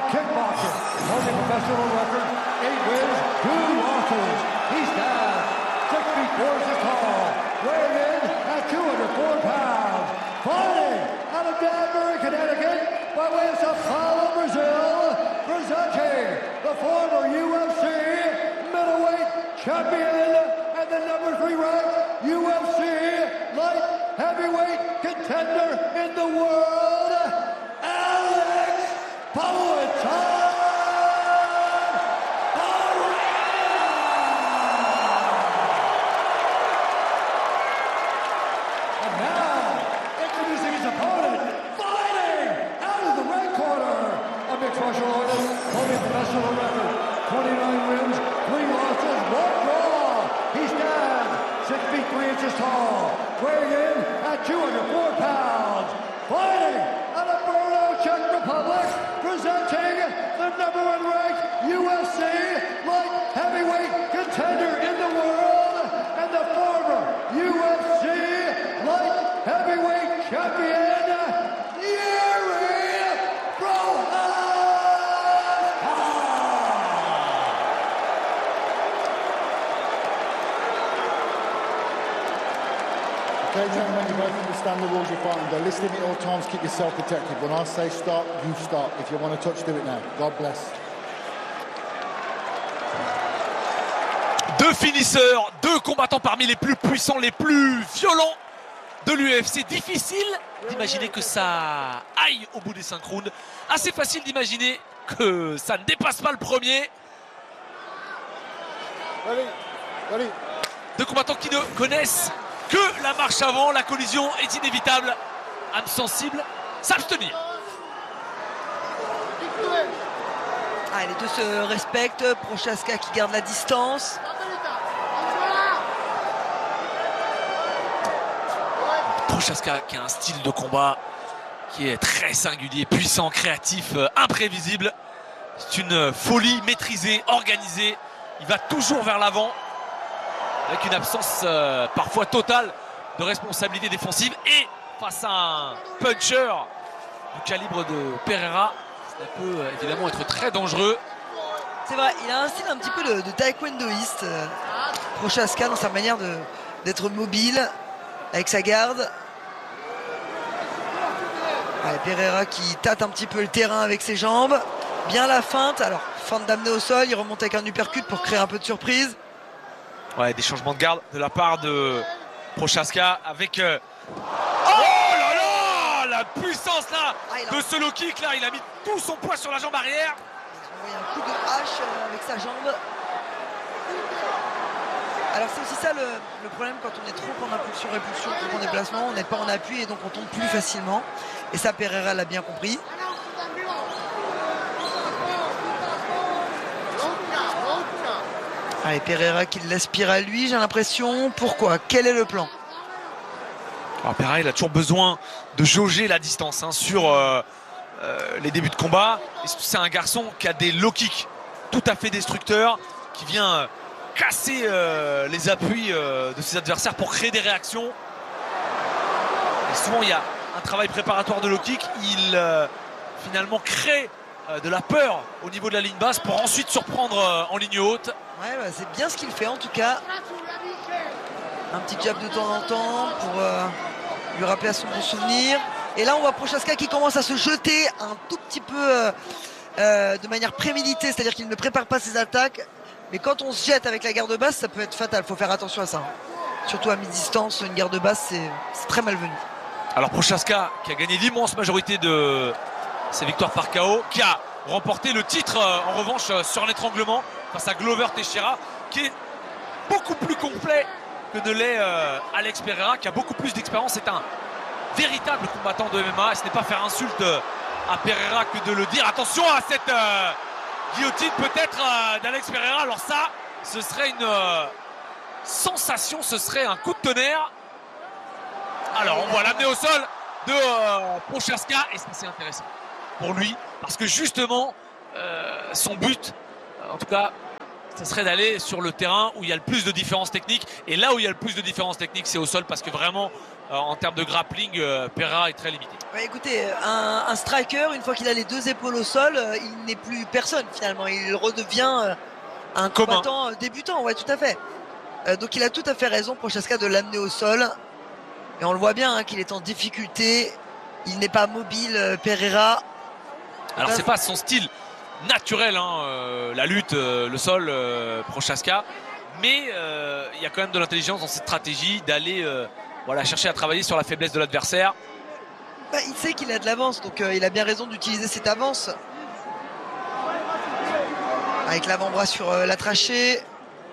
kickboxing, holding professional record, 8 wins, 2 losses. He's down 6 feet 4 inches tall, weighing in at 204 pounds. Fighting out of Danbury, Connecticut, by way of Sao Paulo, Brazil, presenting the former UFC middleweight champion and the #3 ranked UFC light heavyweight contender in the world, Alex Poatan. And now, introducing his opponent, fighting out of the red corner, a mixed martial artist holding professional record, 29 wins, 3 losses, 1 draw. He stands 6 feet 3 inches tall, weighing in at 204 pounds. Fighting out of Brno, Czech Republic, presenting the #1 ranked UFC light heavyweight contender in the world and the former UFC light heavyweight champion, Yuri Prochazka. Okay, gentlemen, you both understand the rules you're fighting. They're listening at all times, keep yourself protected. When I say stop, you stop. If you want to touch, do it now. God bless. Deux finisseurs, deux combattants parmi les plus puissants, les plus violents de l'UFC. Difficile d'imaginer que ça aille au bout des 5 rounds. Assez facile d'imaginer que ça ne dépasse pas le premier. Deux combattants qui ne connaissent que la marche avant. La collision est inévitable. Âme sensible, s'abstenir. Ah, les deux se respectent. Prochazka qui garde la distance. Prochazka qui a un style de combat qui est très singulier, puissant, créatif, imprévisible. C'est une folie maîtrisée, organisée. Il va toujours vers l'avant avec une absence parfois totale de responsabilité défensive. Et face à un puncher du calibre de Pereira, ça peut évidemment être très dangereux. C'est vrai, il a un style un petit peu de taekwondoïste, Prochazka, dans sa manière d'être mobile, avec sa garde. Allez, Pereira qui tâte un petit peu le terrain avec ses jambes. Bien la feinte, alors feinte d'amener au sol, il remonte avec un uppercut pour créer un peu de surprise. Ouais, des changements de garde de la part de Prochazka avec... Oh là là, la puissance là de ce low kick là, il a mis tout son poids sur la jambe arrière. Il a envoyé un coup de hache avec sa jambe. Alors c'est aussi ça le problème quand on est trop en impulsion-répulsion, trop en déplacement, on n'est pas en appui et donc on tombe plus facilement. Et ça, Pereira l'a bien compris. Allez, Pereira qui l'aspire à lui, j'ai l'impression. Pourquoi? Quel est le plan? Alors Pereira, il a toujours besoin de jauger la distance sur les débuts de combat. C'est un garçon qui a des low kicks tout à fait destructeurs, qui vient casser les appuis de ses adversaires pour créer des réactions. Et souvent, il y a un travail préparatoire de low kick. Il finalement crée de la peur au niveau de la ligne basse pour ensuite surprendre en ligne haute. Ouais, bah, c'est bien ce qu'il fait en tout cas. Un petit jab de temps en temps pour lui rappeler à son bon souvenir. Et là on voit Prochazka qui commence à se jeter un tout petit peu de manière préméditée, c'est-à-dire qu'il ne prépare pas ses attaques. Mais quand on se jette avec la garde basse, ça peut être fatal, il faut faire attention à ça. Surtout à mi-distance, une garde basse, c'est très malvenu. Alors Prochazka qui a gagné l'immense majorité de ses victoires par KO, qui a remporté le titre en revanche sur l'étranglement face à Glover Teixeira, qui est beaucoup plus complet que ne l'est Alex Pereira, qui a beaucoup plus d'expérience. C'est un véritable combattant de MMA et ce n'est pas faire insulte à Pereira que de le dire. Attention à cette guillotine peut-être d'Alex Pereira. Alors ça, ce serait une sensation, ce serait un coup de tonnerre. Alors on voit l'amener au sol de Prochazka et c'est intéressant pour lui parce que justement son but, en tout cas ce serait d'aller sur le terrain où il y a le plus de différences techniques. Et là où il y a le plus de différences techniques, c'est au sol, parce que vraiment, en termes de grappling, Pereira est très limité. Ouais, écoutez, un striker, une fois qu'il a les deux épaules au sol, il n'est plus personne finalement. Il redevient un combattant débutant, ouais, tout à fait. Donc il a tout à fait raison, Prochaska, de l'amener au sol. Et on le voit bien qu'il est en difficulté. Il n'est pas mobile, Pereira. Alors c'est pas son style naturel, la lutte, le sol, Prochaska. Mais il y a quand même de l'intelligence dans cette stratégie d'aller chercher à travailler sur la faiblesse de l'adversaire. Il sait qu'il a de l'avance, donc il a bien raison d'utiliser cette avance. Avec l'avant-bras sur la trachée.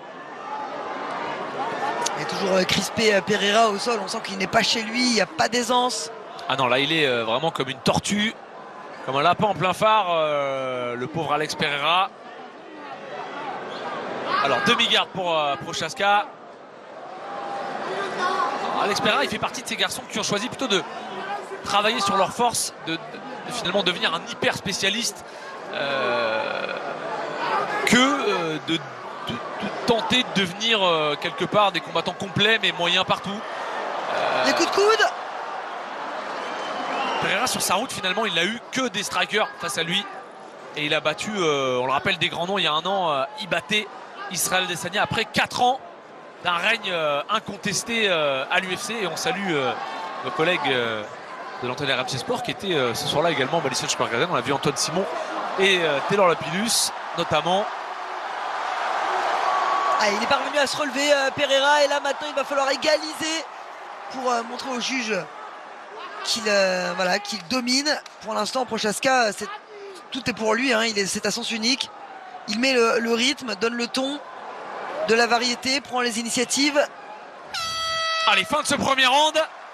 Il est toujours crispé Pereira au sol. On sent qu'il n'est pas chez lui, il n'y a pas d'aisance. Ah non, là il est vraiment comme une tortue, comme un lapin en plein phare, le pauvre Alex Pereira. Alors demi-garde pour Prochaska. Alex Pereira, il fait partie de ces garçons qui ont choisi plutôt de travailler sur leur force, de finalement devenir un hyper spécialiste, que de tenter de devenir quelque part des combattants complets mais moyens partout. Les coups de coude. Pereira sur sa route, finalement il n'a eu que des strikers face à lui, et il a battu, on le rappelle, des grands noms. Il y a un an, il battait Israël Adesanya après 4 ans d'un règne incontesté à l'UFC. Et on salue nos collègues de l'antenne RMC Sport qui étaient ce soir-là également, Madison Square Garden. On a vu Antoine Simon et Taylor Lapillus notamment. Il est parvenu à se relever, Pereira, et là maintenant il va falloir égaliser pour montrer au juge qu'il domine. Pour l'instant, Prochaska, tout est pour lui, c'est à sens unique. Il met le rythme, donne le ton, de la variété, prend les initiatives. Allez, fin de ce premier round.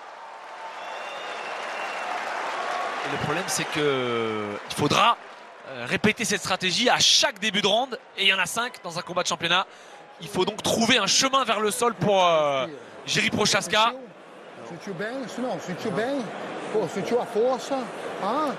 Et le problème, c'est qu'il faudra répéter cette stratégie à chaque début de round, et il y en a 5 dans un combat de championnat. Il faut donc trouver un chemin vers le sol pour Jiří Procházka. Sentiu bem? Isso não, sentiu bem? Pô, sentiu a força? Ah?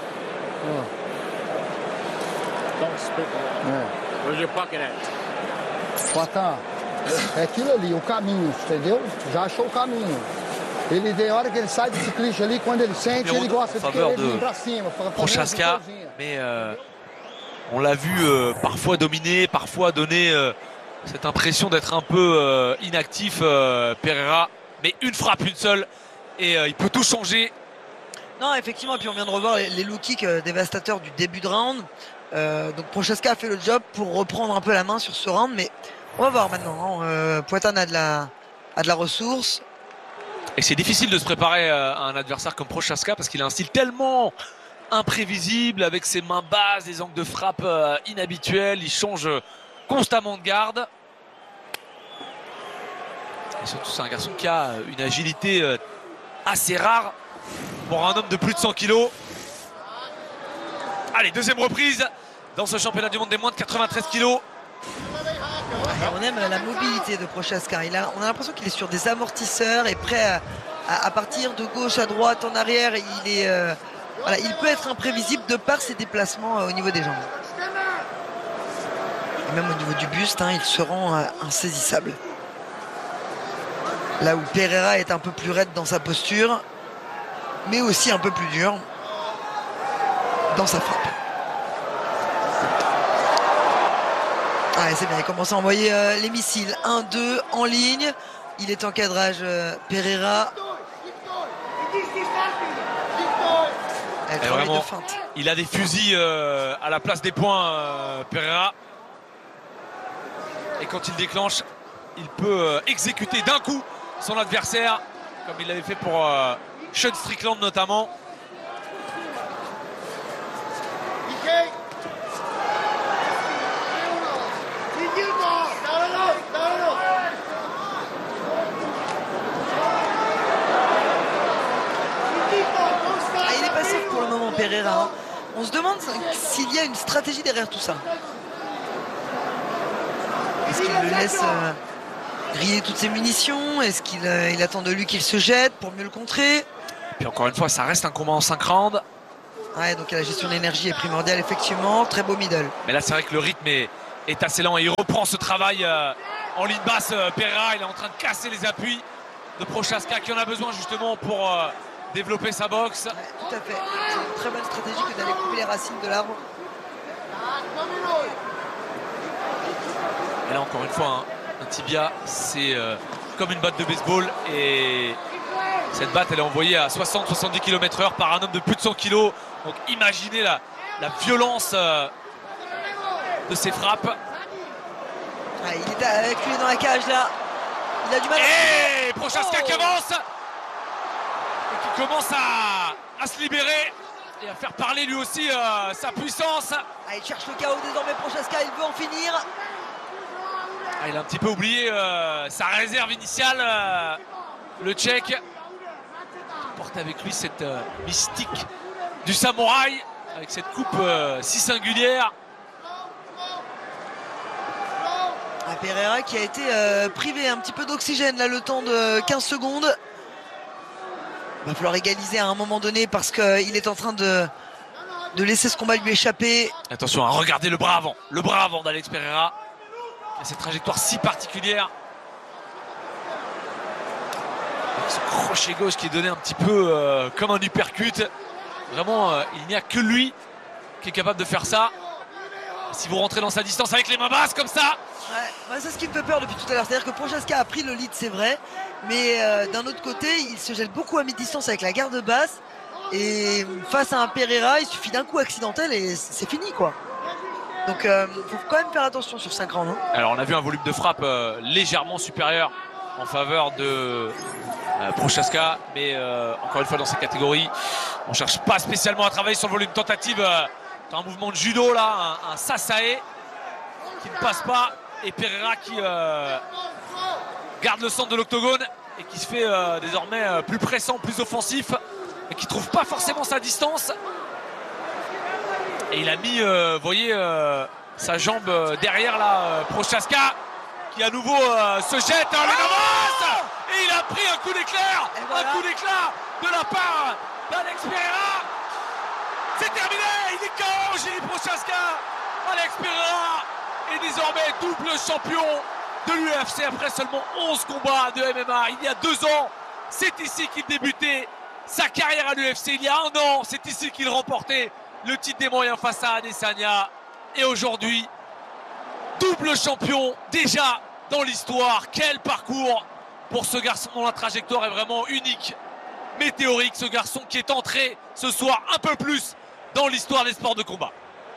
Don't spit that. Where's your pocket at? Platão, é aquilo ali, o caminho, entendeu? Já achou o caminho. Ele tem hora que ele sai desse clichê ali, quando ele sente, ele gosta de querer vir pra cima. Procházka, mais on l'a vu parfois dominer, parfois donner cette impression d'être un peu inactif, Pereira. Mais une frappe, une seule, et il peut tout changer. Non, effectivement, et puis on vient de revoir les low kicks dévastateurs du début de round. Donc Prochaska a fait le job pour reprendre un peu la main sur ce round, mais on va voir maintenant. Poatan a de la ressource. Et c'est difficile de se préparer à un adversaire comme Procházka, parce qu'il a un style tellement imprévisible, avec ses mains basses, des angles de frappe inhabituels. Il change constamment de garde. Et surtout, c'est un garçon qui a une agilité assez rare pour un homme de plus de 100 kilos. Allez, deuxième reprise dans ce championnat du monde des moins de 93 kilos. On aime la mobilité de Procházka. On a l'impression qu'il est sur des amortisseurs et prêt à partir de gauche à droite, en arrière. Il peut être imprévisible de par ses déplacements au niveau des jambes. Et même au niveau du buste, il se rend insaisissable. Là où Pereira est un peu plus raide dans sa posture, mais aussi un peu plus dur dans sa frappe. C'est bien, il commence à envoyer les missiles. 1-2 en ligne. Il est en cadrage, Pereira. Vraiment, il a des fusils à la place des poings, Pereira. Et quand il déclenche, il peut exécuter d'un coup son adversaire, comme il l'avait fait pour Sean Strickland notamment. Il est passif pour le moment, Pereira. On se demande s'il y a une stratégie derrière tout ça. Est-ce qu'il le laisse griller toutes ses munitions? Est-ce qu'il attend de lui qu'il se jette pour mieux le contrer? Puis encore une fois, ça reste un combat en 5 rounds. Donc la gestion de l'énergie est primordiale, effectivement. Très beau middle. Mais là, c'est vrai que le rythme est est assez lent et il reprend ce travail en ligne basse. Pereira, il est en train de casser les appuis de Prochaska qui en a besoin justement pour développer sa boxe. Ouais, tout à fait. C'est une très bonne stratégie que d'aller couper les racines de l'arbre. Et là encore une fois, un tibia, c'est comme une batte de baseball et cette batte elle est envoyée à 60-70 km/h par un homme de plus de 100 kg. Donc imaginez la violence de ces frappes. Ah, il est avec lui dans la cage là. Il a du mal Et Prochaska qui avance et qui commence à se libérer et à faire parler lui aussi sa puissance. Ah, il cherche le chaos désormais Prochaska, il veut en finir. Ah, il a un petit peu oublié sa réserve initiale, le Tchèque. Il porte avec lui cette mystique du samouraï avec cette coupe si singulière. Pereira qui a été privé un petit peu d'oxygène là le temps de 15 secondes. Il va falloir égaliser à un moment donné parce qu'il est en train de laisser ce combat lui échapper. Attention, regardez le bras avant d'Alex Pereira. Il a cette trajectoire si particulière. Avec ce crochet gauche qui est donné un petit peu comme un uppercut. Vraiment, il n'y a que lui qui est capable de faire ça. Si vous rentrez dans sa distance avec les mains basses comme ça. Ouais, c'est ce qui me fait peur depuis tout à l'heure. C'est-à-dire que Prochaska a pris le lead, c'est vrai. Mais d'un autre côté, il se jette beaucoup à mi-distance avec la garde basse. Et face à un Pereira, il suffit d'un coup accidentel et c'est fini quoi. Donc il faut quand même faire attention sur 5 rounds. Alors on a vu un volume de frappe légèrement supérieur en faveur de Prochaska. Mais encore une fois dans ces catégories, on ne cherche pas spécialement à travailler sur le volume tentative. Un mouvement de judo là, un sasae qui ne passe pas. Et Pereira qui garde le centre de l'octogone et qui se fait désormais plus pressant, plus offensif et qui trouve pas forcément sa distance. Et il a mis, vous voyez, sa jambe derrière là, Prochaska qui à nouveau se jette en l'avance et il a pris un coup d'éclair, voilà. Un coup d'éclat de la part d'Alex Pereira. C'est terminé, il est KO, Jiri Prochaska. Alex Pereira est désormais double champion de l'UFC après seulement 11 combats de MMA. Il y a 2 ans, c'est ici qu'il débutait sa carrière à l'UFC. Il y a 1 an, c'est ici qu'il remportait le titre des moyens face à Adesanya. Et aujourd'hui, double champion déjà dans l'histoire. Quel parcours pour ce garçon dont la trajectoire est vraiment unique, météorique. Ce garçon qui est entré ce soir un peu plus dans l'histoire des sports de combat.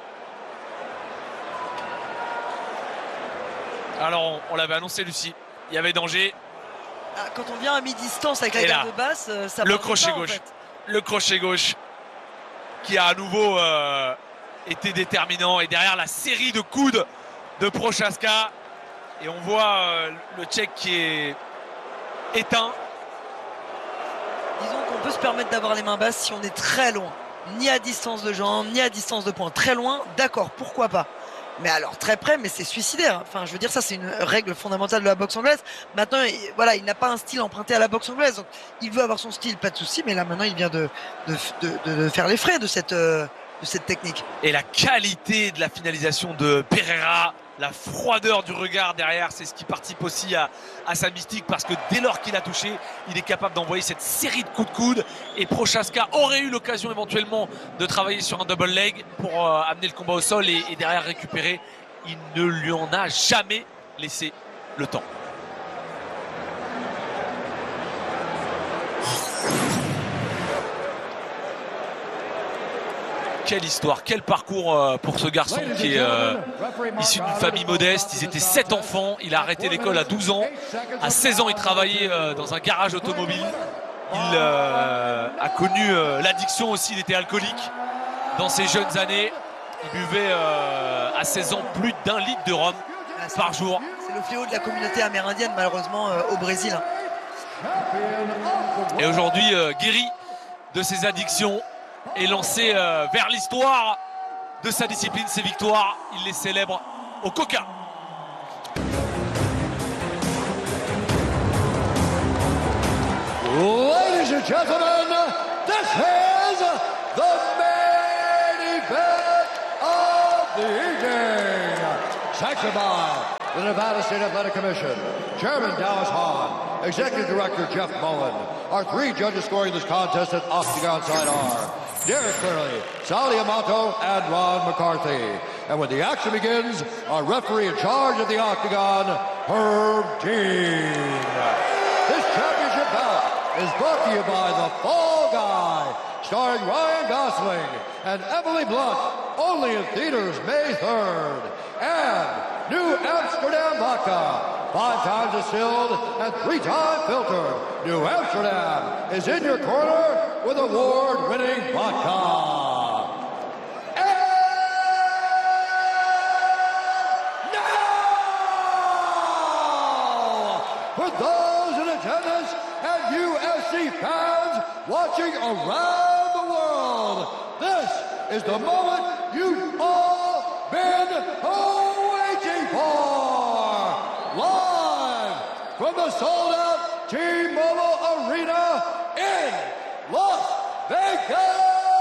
Alors on l'avait annoncé Lucie, il y avait danger. Ah, quand on vient à mi-distance avec la garde basse, ça le crochet gauche. En fait. Le crochet gauche qui a à nouveau été déterminant. Et derrière la série de coudes de Prochaska. Et on voit le Tchèque qui est éteint. Disons qu'on peut se permettre d'avoir les mains basses si on est très loin. Ni à distance de jambe, ni à distance de poing. Très loin, d'accord, pourquoi pas. Mais alors très près, mais c'est suicidaire. Enfin, je veux dire, ça c'est une règle fondamentale de la boxe anglaise. Maintenant, voilà, il n'a pas un style emprunté à la boxe anglaise. Donc, il veut avoir son style, pas de souci. Mais là, maintenant, il vient de faire les frais de cette technique. Et la qualité de la finalisation de Pereira, la froideur du regard derrière, c'est ce qui participe aussi à sa mystique, parce que dès lors qu'il a touché, il est capable d'envoyer cette série de coups de coude. Et Prochaska aurait eu l'occasion éventuellement de travailler sur un double leg pour amener le combat au sol et derrière récupérer. Il ne lui en a jamais laissé le temps. Quelle histoire, quel parcours pour ce garçon qui est issu d'une famille modeste. Ils étaient 7 enfants, il a arrêté l'école à 12 ans. À 16 ans, il travaillait dans un garage automobile. Il a connu l'addiction aussi, il était alcoolique dans ses jeunes années. Il buvait à 16 ans plus d'1 litre de rhum par jour. C'est le fléau de la communauté amérindienne malheureusement au Brésil. Et aujourd'hui, guéri de ses addictions, est lancé vers l'histoire de sa discipline, ses victoires. Il les célèbre au coca. Ladies and gentlemen, this is the main event of the evening. Sanctioned by the Nevada State Athletic Commission, Chairman Dallas Hahn, Executive Director Jeff Mullen. Our 3 judges scoring this contest at Octagon side are Derek Cleary, Sally Amato, and Ron McCarthy. And when the action begins, our referee in charge of the Octagon, Herb Dean. This championship bout is brought to you by The Fall Guy, starring Ryan Gosling and Emily Blunt, only in theaters May 3rd. And New Amsterdam Vodka, 5 times distilled and 3 times filtered. New Amsterdam is in your corner with award-winning vodka. And now, for those in attendance and UFC fans watching around the world, this is the moment you've all been waiting for. Live from the sold-out T-Mobile Arena in Las Vegas.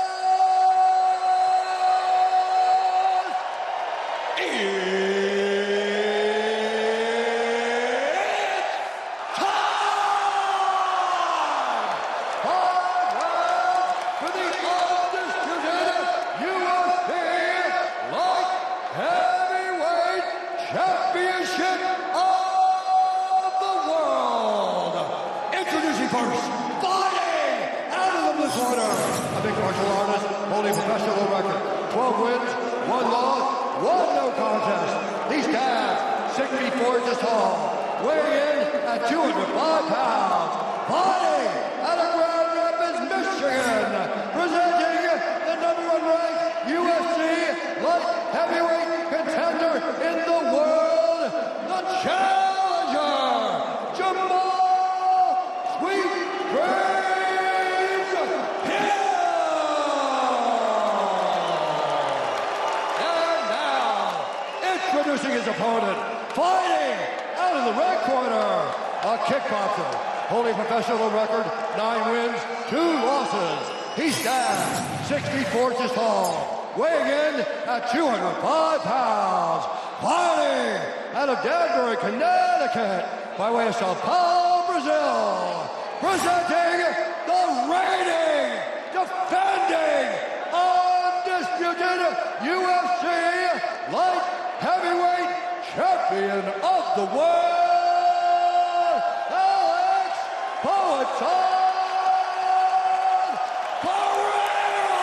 Professional record, 12 wins, 1 loss, 1 no contest. He stands 6 feet 4 inches tall, weighing in at 205 pounds, fighting out of Grand Rapids, Michigan, presenting the #1 ranked UFC light heavyweight contender in the world, the challenger, Jamal Sweet Dreams Hill. Introducing his opponent, fighting out of the red corner, a kickboxer, holding professional record, 9 wins, 2 losses. He stands 6 feet 4 inches tall, weighing in at 205 pounds, fighting out of Danbury, Connecticut, by way of Sao Paulo, Brazil, presenting the reigning, defending, undisputed UFC light heavyweight champion of the world, Alex Poatan Pereira.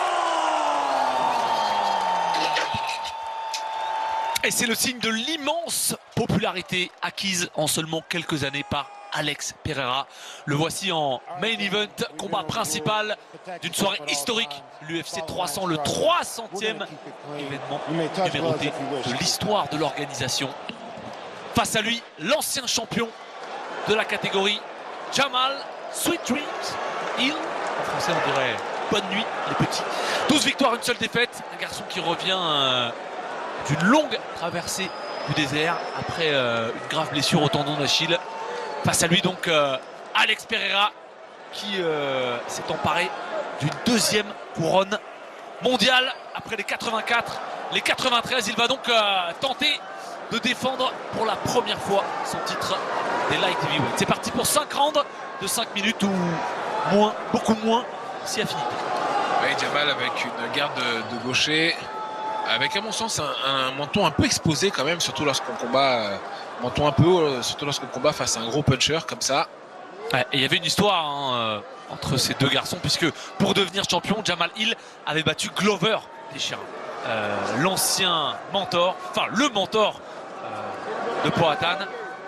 Et c'est le signe de l'immense popularité acquise en seulement quelques années par Alex Pereira. Le voici en main event, combat principal d'une soirée historique, l'UFC 300, le 300e événement numéroté de l'histoire de l'organisation. Face à lui, l'ancien champion de la catégorie, Jamal Sweet Dreams Hill. En français, on dirait bonne nuit, les petits. 12 victoires, 1 seule défaite. Un garçon qui revient d'une longue traversée du désert après une grave blessure au tendon d'Achille. Face à lui donc Alex Pereira qui s'est emparé d'une 2e couronne mondiale après les 84, les 93. Il va donc tenter de défendre pour la première fois son titre des light heavyweight. C'est parti pour 5 rounds de 5 minutes ou moins, beaucoup moins si affinité. Oui, Jamal avec une garde de gaucher, avec à mon sens un menton un peu exposé quand même, surtout lorsqu'on combat. Menton un peu haut, surtout lorsqu'on combat face à un gros puncher comme ça. Ouais, et il y avait une histoire entre ces deux garçons, puisque pour devenir champion, Jamal Hill avait battu Glover Teixeira, l'ancien mentor, enfin le mentor de Poatan.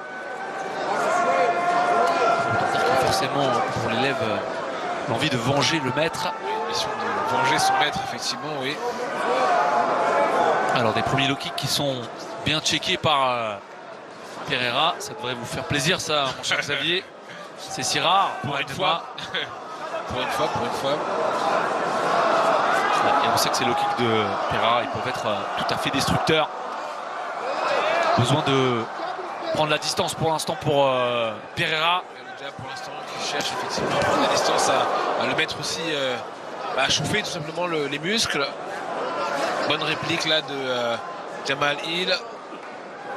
Forcément, pour l'élève, l'envie de venger le maître. Mission de venger son maître, effectivement, oui. Alors des premiers low kicks qui sont bien checkés par Pereira, ça devrait vous faire plaisir ça, mon cher Xavier. C'est si rare pour une fois. pour une fois. Et on sait que ces low kicks de Pereira, ils peuvent être tout à fait destructeurs. Besoin de prendre la distance pour l'instant pour Pereira. Déjà pour l'instant, il cherche effectivement à prendre la distance, à le mettre aussi, à chauffer tout simplement les muscles. Bonne réplique là de Jamal Hill.